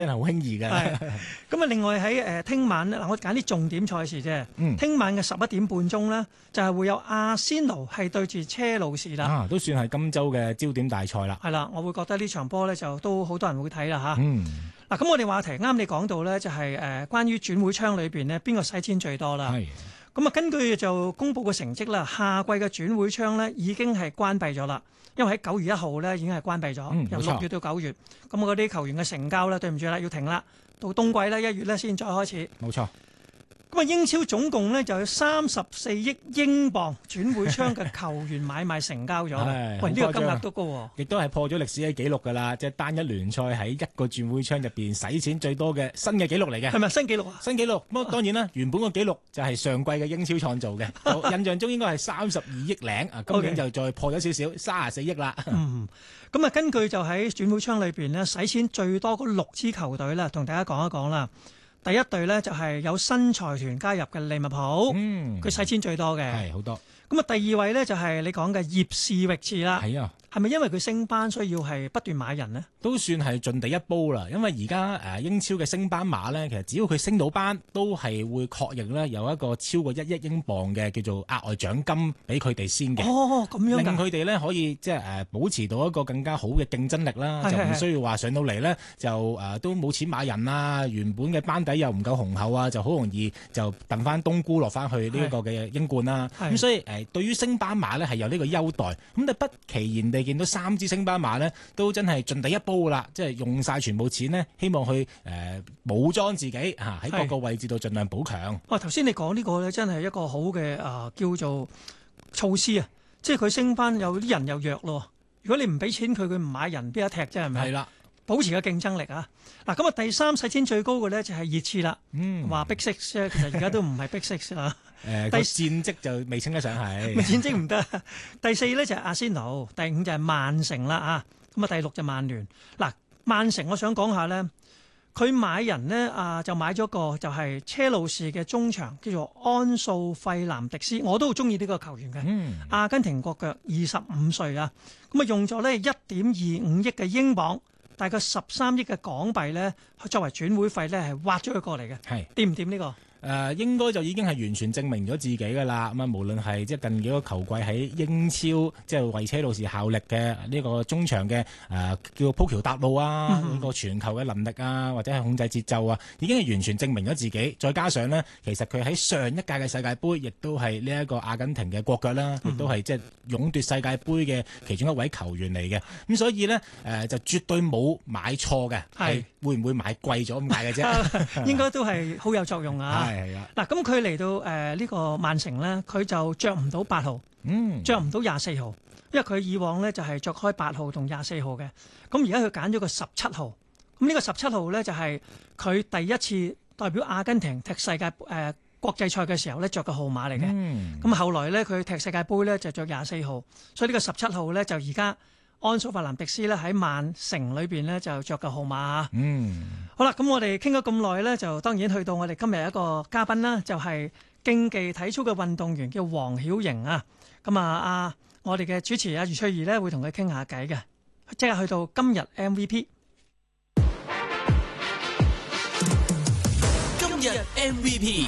真係好輕易嘅。 咁啊，另外喺聽晚咧，我揀啲重點賽事啫。聽晚嘅11點半鐘咧，就係會有阿仙奴係對住車路士啦。 都算係今週嘅焦點大賽啦。 係啦，我會覺得呢場波咧就都好多人會睇啦嚇。嗱，咁我哋話題啱你講到咧，就係關於轉會窗裏邊呢，邊個使錢最多啦？咁啊，根據就公佈嘅成績啦，夏季嘅轉會窗咧已經係關閉咗啦，因為喺9月1號咧已經係關閉咗，由6月到9月。咁嗰啲球員嘅成交咧，對唔住啦，要停啦，到冬季咧1月咧先再開始。 冇錯。 咁啊，英超總共咧就有34億英鎊轉會窗嘅球員買賣成交咗。喂，呢個金額都高喎， 亦都係破咗歷史嘅紀錄㗎啦！即係單一聯賽喺一個轉會窗入邊使錢最多嘅新嘅紀錄嚟嘅。 係咪新紀錄啊？ 新紀錄。咁當然啦，原本個紀錄就係上季嘅英超創造嘅，印象中應該係32億零啊，今年就再破咗少少34億啦。 咁啊，根據就喺轉會窗裏邊呢，使錢最多嗰6支球隊啦，同大家講一講啦。第一隊呢，就係有新財團加入嘅利物浦，佢使錢最多嘅， 係好多。咁啊，第二位呢，就係你講嘅葉士域治啦。 係啊。 係咪因為佢升班需要係不斷買人呢？ 都算係盡地一煲啦，因為而家英超嘅升班馬呢，其實只要佢升到班，都係會確認呢有一個超過1億英鎊嘅叫做額外獎金俾佢哋先嘅。 咁樣令佢哋呢可以即係保持到一個更加好嘅競爭力啦，就唔需要話上到嚟呢，就都冇錢買人啊，原本嘅班底又唔夠雄厚啊，就好容易就掟翻冬菇落翻去呢一個嘅英冠啦。咁所以對於升班馬呢係有呢個優待，咁但不其然地見到3支升班馬呢，都真係盡地一煲啦，即係用晒全部錢呢，希望去武裝自己喺各個位置度盡量補強。 頭先你講呢個呢，真係一個好嘅叫做措施啊！即係佢升班有啲人又弱咯，如果你唔俾錢佢，佢唔買人，邊一踢啫？係咪？係啦，保持個競爭力啊！嗱，咁啊第3使錢最高嘅呢，就係熱刺啦。話Big Six其實而家都唔係Big Six 啦。 個戰績就未稱得上係， 戰績唔得。第4呢就係阿仙奴，第5就係曼城啦咁啊第6就曼聯。嗱，曼城我想講下呢，佢買人呢就買咗個就係車路士嘅中場叫做安素費南迪斯，我都好中意呢個球員嘅。阿根廷國腳，25歲啊，咁啊用咗呢1.25億嘅英鎊，大概13億嘅港幣呢，作為轉會費呢係挖咗佢過嚟嘅。係掂唔掂呢個？ 應該就已經係完全證明咗自己㗎啦。咁啊，無論係即係近幾個球季喺英超即係為車路士效力嘅呢個中場嘅叫鋪橋搭路啊，呢個傳球嘅能力啊，或者係控制節奏啊，已經係完全證明咗自己。再加上呢，其實佢喺上一屆嘅世界盃，亦都係呢一個阿根廷嘅國腳啦，亦都係即係勇奪世界盃嘅其中一位球員嚟嘅。咁所以呢，就絕對冇買錯嘅，係會唔會買貴咗咁解嘅啫？ 應該都係好有作用啊！嗱，咁佢嚟到呢個曼城咧，佢就着唔到8號，着唔到24號，因為佢以往咧就係着開8號同24號嘅。咁而家佢揀咗個17號，咁呢個17號咧就係佢第一次代表阿根廷踢世界國際賽嘅時候咧着嘅號碼嚟嘅。咁後來咧佢踢世界盃咧就着24號，所以呢個17號咧就而家安素費南迪斯咧喺曼城裏邊咧就着嘅號碼。好啦，咁我哋傾咗咁耐咧，就當然去到我哋今日一個嘉賓啦，就係競技體操嘅運動員叫黃曉瑩啊。咁我哋嘅主持余翠怡咧會同佢傾下偈嘅，即係去到今日 MVP。 今日 MVP。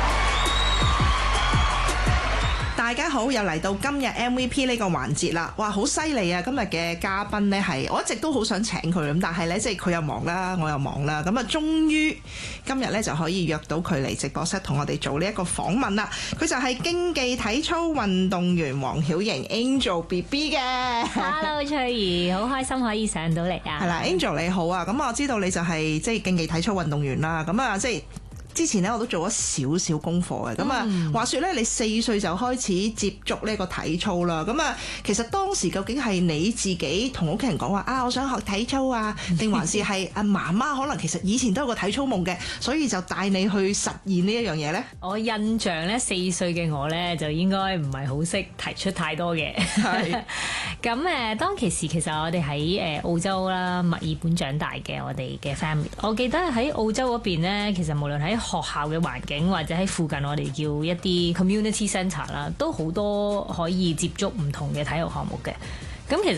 大家好，又嚟到今日 MVP 呢個環節啦！哇，好犀利啊！今日嘅嘉賓呢，係我一直都好想請佢咁，但係呢，即係佢又忙啦，我又忙啦，咁啊，終於今日呢，就可以約到佢嚟直播室同我哋做呢一個訪問啦。佢就係競技體操運動員黃曉瑩 Angel BB 嘅。 Hello 翠怡，好開心可以上到嚟啊！ 係啦，Angel 你好啊！咁我知道你就係即係競技體操運動員啦，咁啊即係。之前咧我都做咗少少功課嘅，咁啊話說咧你4歲就開始接觸呢個體操啦，咁啊其實當時究竟係你自己同屋企人講話我想學體操啊，定還是係阿媽媽可能其實以前都有個體操夢嘅，所以就帶你去實現呢一樣嘢咧？ 我印象咧4歲嘅我咧就應該唔係好識提出太多嘅，係咁當其時其實我哋喺澳洲啦，墨爾本長大嘅我哋嘅 family， 我記得喺澳洲嗰邊咧，其實無論喺學校嘅環境或者喺附近我哋叫一啲 community centre 啦，都好多可以接觸唔同嘅體育項目嘅。咁其實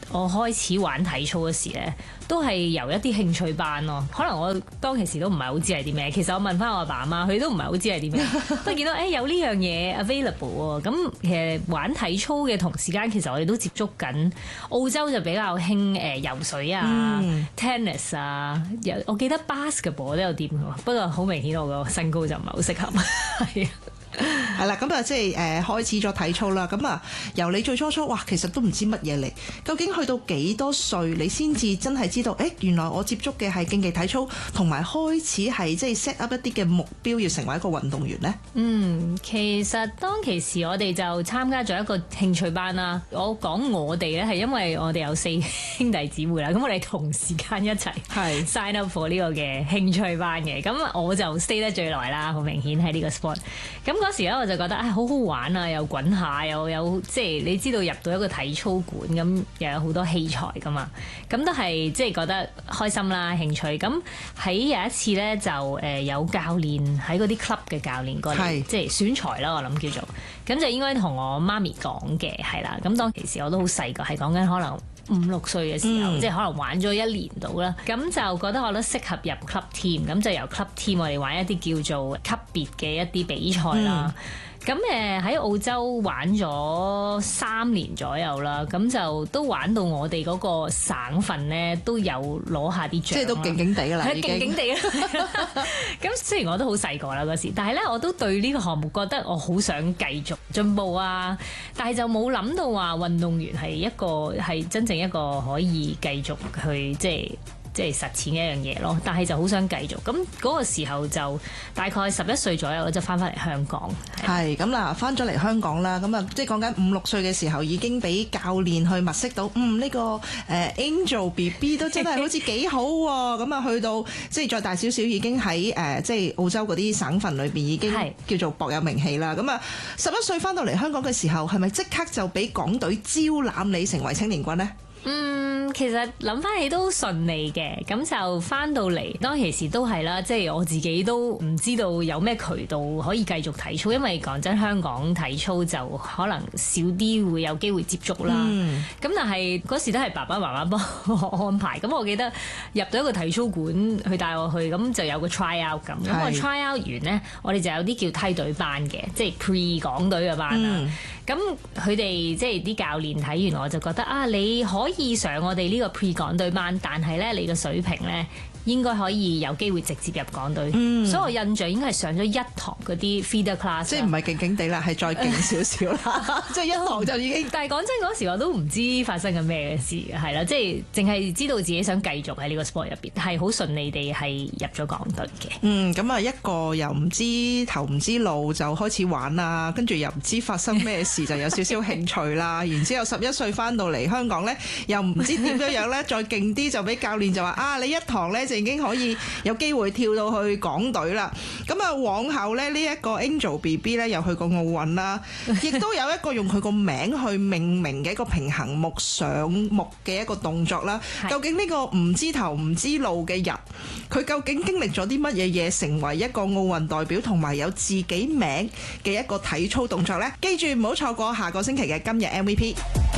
我開始玩體操嗰時咧，都係由一啲興趣班咯。可能我當其時都唔係好知係啲咩。其實我問翻我阿爸阿媽，佢都唔係好知係啲咩。不過見到有呢樣嘢 available 喎。咁其實玩體操嘅同時間，其實我哋都接觸緊澳洲就比較興游水啊、tennis 啊。我記得 basketball 都有掂嘅，不過好明顯我個身高就唔係好適合。係啊。 係啦，咁啊，即係開始咗體操啦。咁啊，由你最初哇，其實都唔知乜嘢嚟。究竟去到幾多歲，你先至真係知道？原來我接觸嘅係競技體操，同埋開始係即係 set up 一啲嘅目標，要成為一個運動員呢？ 其實當其時我哋就參加咗一個興趣班啦。我講我哋咧係因為我哋有4兄弟姊妹啦，咁我哋同時間一齊 sign up for 呢個嘅興趣班嘅。咁我就 stay 得最耐啦，好明顯喺呢個 sport。咁嗰時咧我就覺得好好玩啊，又滾下，又有即係你知道入到一個體操館咁，又有好多器材噶嘛，咁都係即係覺得開心啦，興趣。咁喺有一次咧就有教練喺嗰啲 club 嘅教練過嚟，即係選材啦，我諗叫做，咁就應該同我媽咪講嘅，係啦。咁當其時我都好細個，係講緊可能5-6歲嘅時候，即係可能玩咗1年到啦，咁就覺得我都適合入 club team，咁就由 club team 我哋玩一啲叫做級別嘅一啲比賽啦。咁喺澳洲玩咗3年左右啦，咁就都玩到我哋嗰個省份咧都有攞下啲獎，即係都勁勁地㗎啦， 係勁勁地啦。咁雖然我都好細個啦嗰時，但係咧我都對呢個項目覺得我好想繼續進步啊，但係就冇諗到話運動員係真正一個可以繼續去即係實踐嘅一樣嘢咯，但係就好想繼續。咁嗰個時候就大概11歲左右就翻返嚟香港。 係咁啦，翻咗嚟香港啦，咁啊即係講緊5-6歲嘅時候已經俾教練去物色到，呢個Angel BB 都真係好似幾好喎。咁啊去到即係再大少少已經喺即係澳洲嗰啲省份裏邊已經叫做薄有名氣啦。咁啊11歲翻到嚟香港嘅時候，係咪即刻就俾港隊招攬你成為青年軍呢？ 其實諗翻起都順利嘅，咁就翻到嚟當其時都係啦，即係我自己都唔知道有咩渠道可以繼續體操，因為講真香港體操就可能少啲會有機會接觸啦。咁但係嗰時都係爸爸媽媽幫我安排，咁我記得入到一個體操館，佢帶我去，咁就有個 try out 咁。咁我 try out 完呢，我哋就有啲叫梯隊班嘅，即係 pre 港隊嘅班啦。咁佢哋即係啲教練睇完我就覺得你可以上我哋呢個 pre 港隊班，但係咧你個水平咧應該可以有機會直接入港隊。所以我印象應該係上咗1堂嗰啲 feeder class， 即係唔係勁勁地啦，係再勁少少啦，即係1堂就已經。 但係講真嗰時我都唔知發生緊咩事，係啦，即係淨係知道自己想繼續喺呢個 sport 入邊，係好順利地係入咗港隊嘅。 咁啊一個又唔知頭唔知路就開始玩啦，跟住又唔知發生咩事就有少少興趣啦，然之後11歲翻到嚟香港咧，又唔知點樣咧，再勁啲就俾教練就話你一堂咧就已經可以有機會跳到去港隊啦。咁啊往後咧呢一個 Angel BB 咧又去過奧運啦，亦都有一個用佢個名去命名嘅一個平衡木上木嘅一個動作啦。究竟呢個唔知頭唔知路嘅人，佢究竟經歷咗啲乜嘢嘢，成為一個奧運代表同埋有自己名嘅一個體操動作呢？記住唔好錯過下個星期嘅今日 MVP。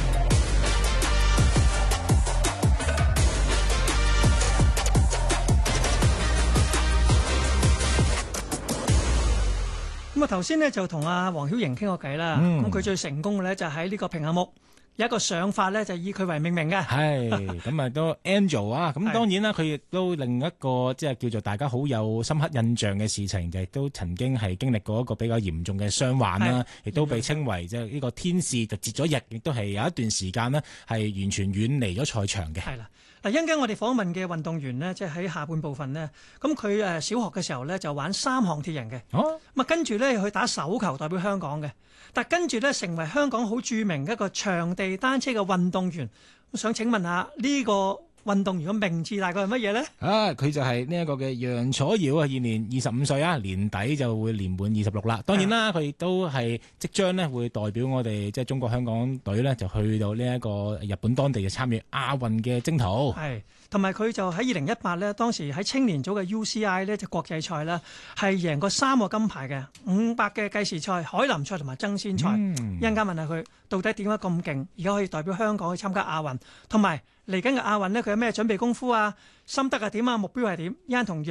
咁啊頭先咧就同阿黃曉瑩傾過偈啦。咁佢最成功嘅咧就喺呢個平衡木有一個想法咧，就以佢為命名嘅。 係咁啊，都 Angel 啊，咁當然啦，佢亦都另一個即係叫做大家好有深刻印象嘅事情，就係都曾經係經歷過一個比較嚴重嘅傷患啦，亦都被稱為即係呢個天使，就截咗翼，亦都係有一段時間呢係完全遠離咗賽場嘅。 係啦。嗱，一陣間我哋訪問嘅運動員呢，即係喺下半部分呢。咁佢小學嘅時候呢，就玩3項鐵人嘅，咁跟住呢，去打手球代表香港嘅，但跟住呢，成為香港好著名嘅一個場地單車嘅運動員。我想請問下呢個運動員嘅名字大概係乜嘢咧？ 佢就係呢一個嘅楊楚瑤啊，現年25歲啊，年底就會年滿26啦。當然啦，佢亦都係即將呢會代表我哋即係中國香港隊呢，就去到呢一個日本當地嘅參與亞運嘅征途。 係，同埋佢就喺2018呢，當時喺青年組嘅 UCI 呢隻國際賽呢，係贏過3個金牌嘅，500嘅計時賽、凱林賽同埋爭先賽。一陣間問下佢到底點解咁勁，而家可以代表香港去參加亞運，同埋嚟緊嘅亞運呢，佢有咩準備功夫啊、心得係點啊、目標係點？一陣同